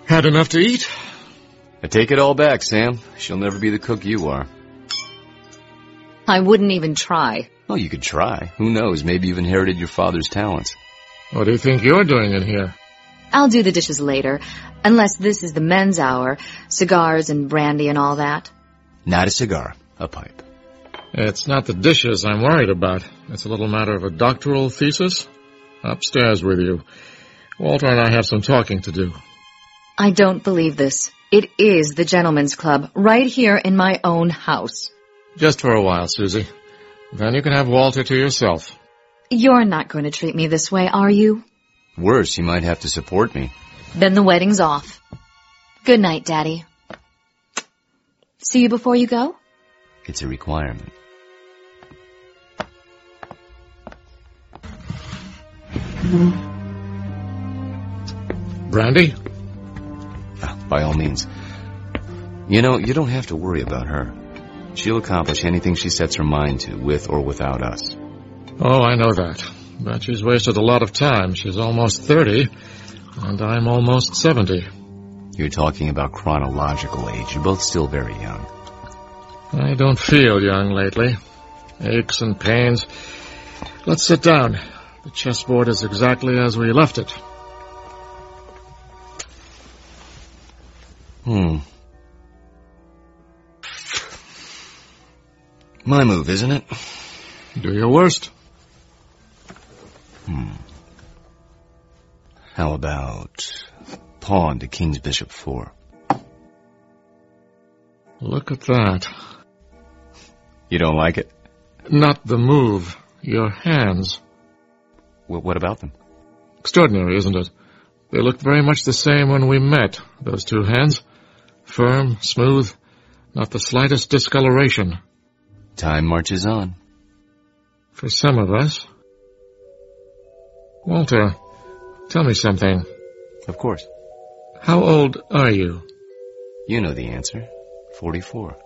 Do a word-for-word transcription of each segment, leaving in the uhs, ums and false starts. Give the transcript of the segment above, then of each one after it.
Had enough to eat? I take it all back, Sam. She'll never be the cook you are. I wouldn't even try. Oh, you could try. Who knows? Maybe you've inherited your father's talents. What do you think you're doing in here? I'll do the dishes later, unless this is the men's hour, cigars and brandy and all that. Not a cigar, a pipe. It's not the dishes I'm worried about. It's a little matter of a doctoral thesis. Upstairs with you. Walter and I have some talking to do. I don't believe this. It is the gentleman's club, right here in my own house. Just for a while, Susie. Then you can have Walter to yourself. You're not going to treat me this way, are you? Worse, you might have to support me. Then the wedding's off. Good night, Daddy. See you before you go? It's a requirement. Brandy? Ah, by all means. You know, you don't have to worry about her. She'll accomplish anything she sets her mind to, with or without us. Oh, I know that. But she's wasted a lot of time. She's almost thirty, and I'm almost seventy. You're talking about chronological age. You're both still very young. I don't feel young lately. Aches and pains. Let's sit down. The chessboard is exactly as we left it. Hmm. My move, isn't it? Do your worst. Hmm. How about pawn to king's bishop four? Look at that. You don't like it? Not the move. Your hands. Well, what about them? Extraordinary, isn't it? They looked very much the same when we met, those two hands. Firm, smooth, not the slightest discoloration. Time marches on. For some of us. Walter, tell me something. Of course. How old are you? You know the answer. Forty-four.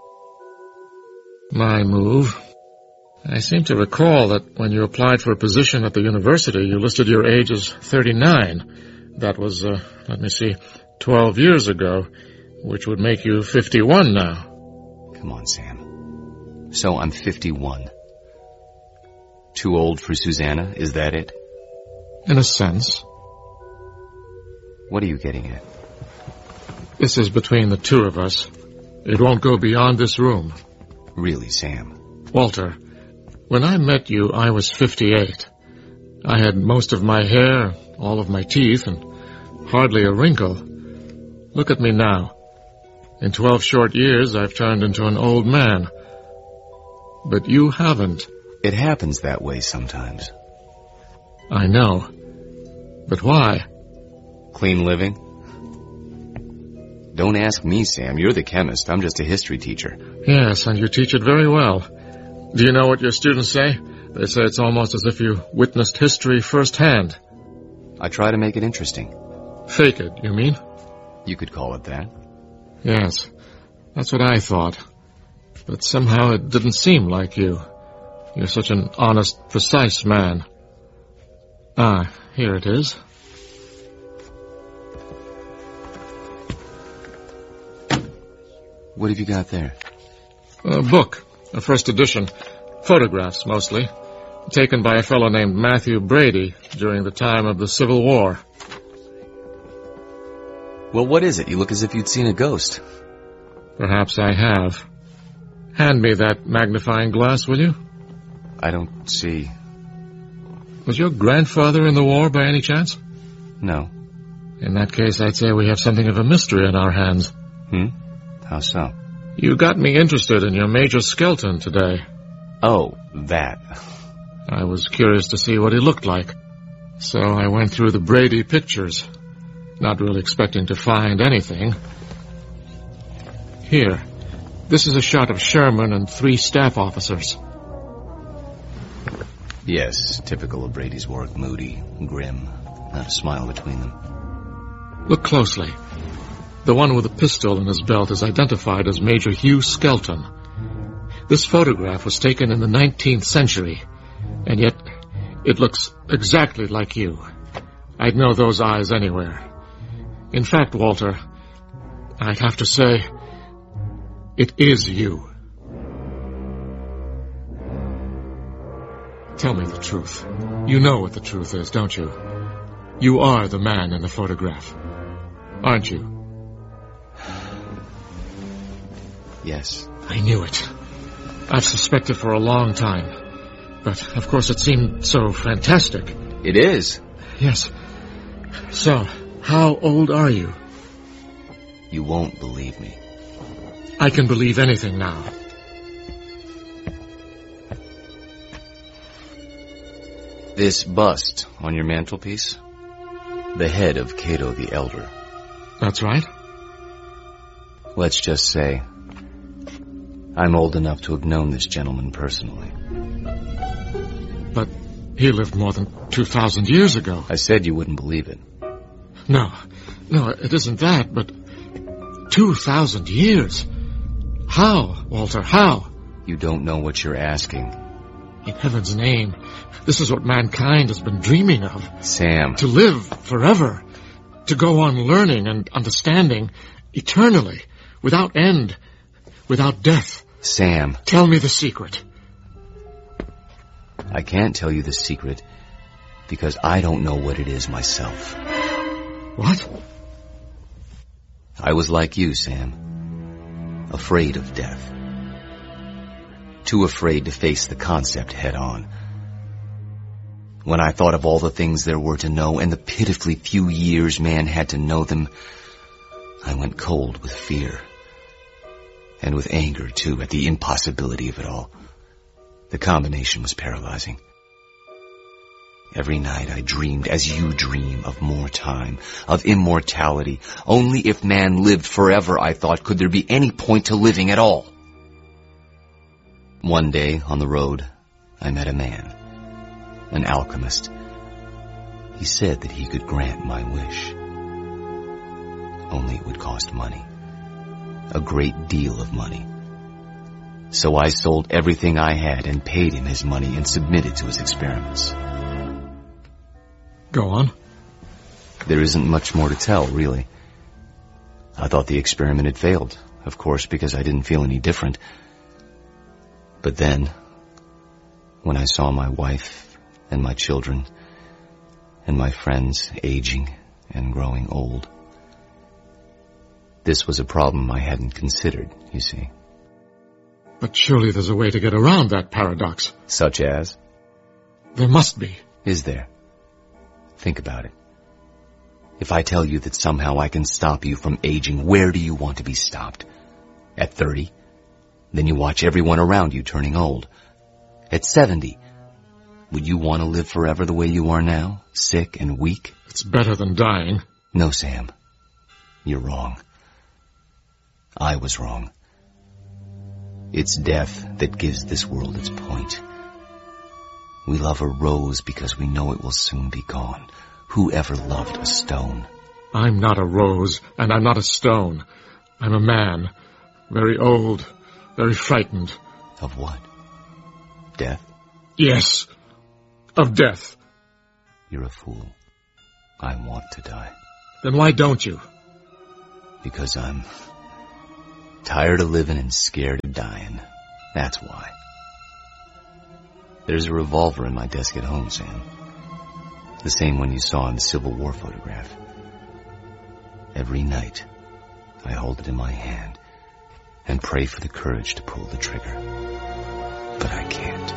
My move. I seem to recall that when you applied for a position at the university, you listed your age as thirty-nine. That was, uh, let me see, twelve years ago, which would make you fifty-one now. Come on, Sam. So I'm fifty-one. Too old for Susanna, is that it? In a sense. What are you getting at? This is between the two of us. It won't go beyond this room. Really, Sam? Walter, when I met you, I was fifty-eight. I had most of my hair, all of my teeth, and hardly a wrinkle. Look at me now. In twelve short years, I've turned into an old man. But you haven't. It happens that way sometimes. I know. But why? Clean living? Don't ask me, Sam. You're the chemist. I'm just a history teacher. Yes, and you teach it very well. Do you know what your students say? They say it's almost as if you witnessed history firsthand. I try to make it interesting. Fake it, you mean? You could call it that. Yes, that's what I thought. But somehow it didn't seem like you. You're such an honest, precise man. Ah, here it is. What have you got there? A book, a first edition. Photographs, mostly. Taken by a fellow named Matthew Brady during the time of the Civil War. Well, what is it? You look as if you'd seen a ghost. Perhaps I have. Hand me that magnifying glass, will you? I don't see. Was your grandfather in the war by any chance? No. In that case, I'd say we have something of a mystery on our hands. Hmm? How so? You got me interested in your Major Skelton today. Oh, that. I was curious to see what he looked like. So I went through the Brady pictures, not really expecting to find anything. Here, this is a shot of Sherman and three staff officers. Yes, typical of Brady's work, moody, grim, not a smile between them. Look closely. The one with the pistol in his belt is identified as Major Hugh Skelton. This photograph was taken in the nineteenth century, and yet it looks exactly like you. I'd know those eyes anywhere. In fact, Walter, I'd have to say, it is you. Tell me the truth. You know what the truth is, don't you? You are the man in the photograph, aren't you? Yes. I knew it. I've suspected for a long time. But, of course, it seemed so fantastic. It is. Yes. So, how old are you? You won't believe me. I can believe anything now. This bust on your mantelpiece? The head of Cato the Elder. That's right. Let's just say, I'm old enough to have known this gentleman personally. But he lived more than two thousand years ago. I said you wouldn't believe it. No, no, it isn't that, but two thousand years? How, Walter, how? You don't know what you're asking. In heaven's name, this is what mankind has been dreaming of. Sam. To live forever. To go on learning and understanding eternally, without end, without death. Sam. Tell me the secret. I can't tell you the secret because I don't know what it is myself. What? I was like you, Sam. Afraid of death. Too afraid to face the concept head on. When I thought of all the things there were to know and the pitifully few years man had to know them, I went cold with fear. And with anger, too, at the impossibility of it all. The combination was paralyzing. Every night I dreamed, as you dream, of more time, of immortality. Only if man lived forever, I thought, could there be any point to living at all. One day, on the road, I met a man, an alchemist. He said that he could grant my wish. Only it would cost money. A great deal of money. So I sold everything I had and paid him his money and submitted to his experiments. Go on. There isn't much more to tell, really. I thought the experiment had failed, of course, because I didn't feel any different. But then, when I saw my wife and my children and my friends aging and growing old, this was a problem I hadn't considered, you see. But surely there's a way to get around that paradox. Such as? There must be. Is there? Think about it. If I tell you that somehow I can stop you from aging, where do you want to be stopped? At thirty? Then you watch everyone around you turning old. At seventy, would you want to live forever the way you are now, sick and weak? It's better than dying. No, Sam. You're wrong. I was wrong. It's death that gives this world its point. We love a rose because we know it will soon be gone. Who ever loved a stone? I'm not a rose, and I'm not a stone. I'm a man, very old, very frightened. Of what? Death? Yes, of death. You're a fool. I want to die. Then why don't you? Because I'm tired of living and scared of dying. That's why. There's a revolver in my desk at home, Sam. The same one you saw in the Civil War photograph. Every night, I hold it in my hand and pray for the courage to pull the trigger. But I can't.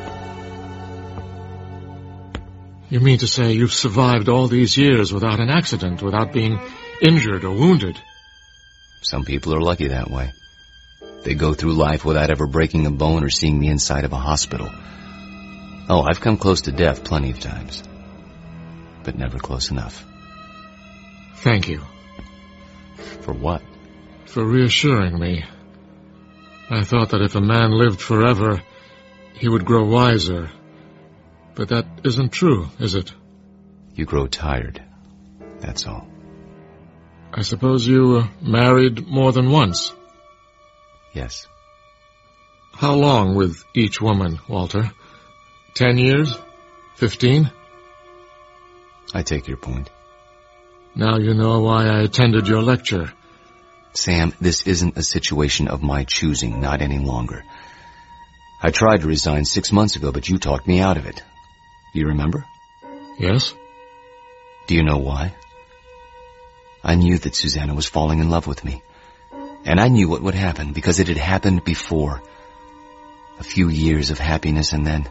You mean to say you've survived all these years without an accident, without being injured or wounded? Some people are lucky that way. They go through life without ever breaking a bone or seeing the inside of a hospital. Oh, I've come close to death plenty of times. But never close enough. Thank you. For what? For reassuring me. I thought that if a man lived forever, he would grow wiser. But that isn't true, is it? You grow tired. That's all. I suppose you uh, married more than once? Yes. How long with each woman, Walter? Ten years? Fifteen? I take your point. Now you know why I attended your lecture. Sam, this isn't a situation of my choosing, not any longer. I tried to resign six months ago, but you talked me out of it. Do you remember? Yes? Do you know why? I knew that Susanna was falling in love with me. And I knew what would happen, because it had happened before. A few years of happiness, and then...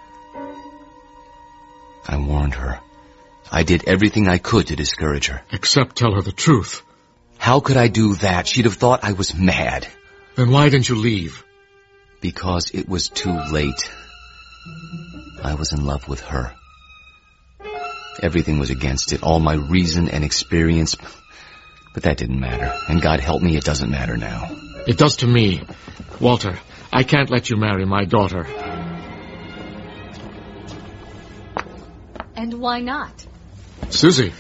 I warned her. I did everything I could to discourage her. Except tell her the truth. How could I do that? She'd have thought I was mad. Then why didn't you leave? Because it was too late. I was in love with her. Everything was against it, all my reason and experience. But that didn't matter. And God help me, it doesn't matter now. It does to me. Walter, I can't let you marry my daughter. And why not? Susie.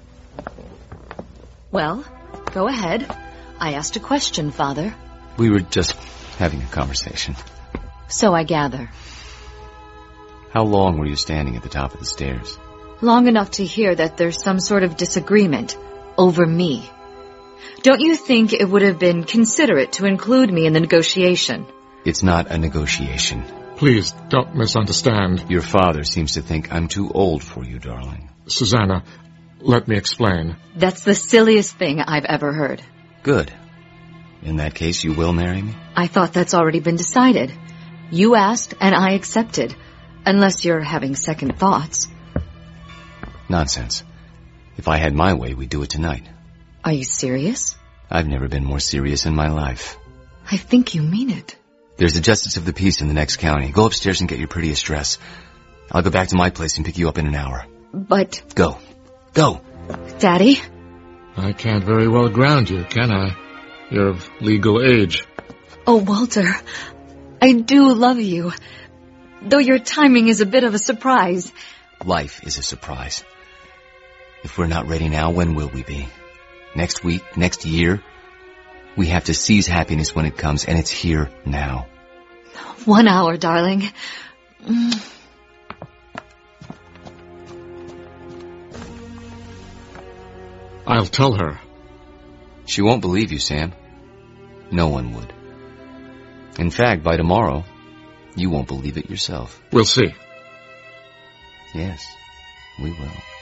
Well, go ahead. I asked a question, Father. We were just having a conversation. So I gather. How long were you standing at the top of the stairs? Long enough to hear that there's some sort of disagreement over me. Don't you think it would have been considerate to include me in the negotiation? It's not a negotiation. Please, don't misunderstand. Your father seems to think I'm too old for you, darling. Susanna, let me explain. That's the silliest thing I've ever heard. Good. In that case, you will marry me? I thought that's already been decided. You asked, and I accepted. Unless you're having second thoughts. Nonsense. If I had my way, we'd do it tonight. Are you serious? I've never been more serious in my life. I think you mean it. There's a justice of the peace in the next county. Go upstairs and get your prettiest dress. I'll go back to my place and pick you up in an hour. But... Go. Go. Daddy? I can't very well ground you, can I? You're of legal age. Oh, Walter, I do love you. Though your timing is a bit of a surprise. Life is a surprise. If we're not ready now, when will we be? Next week? Next year? We have to seize happiness when it comes, and it's here now. One hour, darling. Mm. I'll tell her. She won't believe you, Sam. No one would. In fact, by tomorrow, you won't believe it yourself. We'll see. Yes, we will.